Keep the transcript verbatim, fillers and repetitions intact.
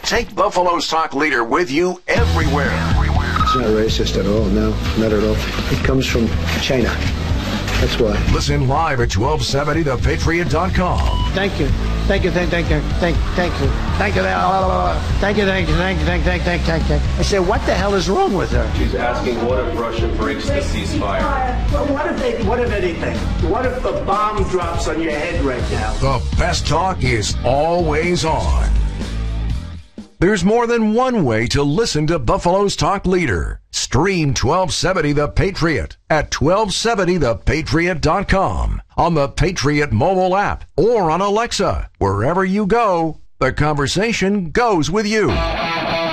Take Buffalo's Talk Leader with you everywhere. It's not racist at all, no, not at all. It comes from China. That's why. Listen live at twelve seventy the patriot dot com. Thank you. Thank you, thank, thank you, thank, thank you, thank you, thank you, thank you, thank you, thank you, thank you, thank you, thank you. I said, what the hell is wrong with her? She's asking, what if Russia breaks the ceasefire? Well, what if they, what if anything? What if a bomb drops on your head right now? The best talk is always on. There's more than one way to listen to Buffalo's Talk Leader. Stream twelve seventy The Patriot at twelve seventy the patriot dot com, on the Patriot mobile app, or on Alexa. Wherever you go, the conversation goes with you.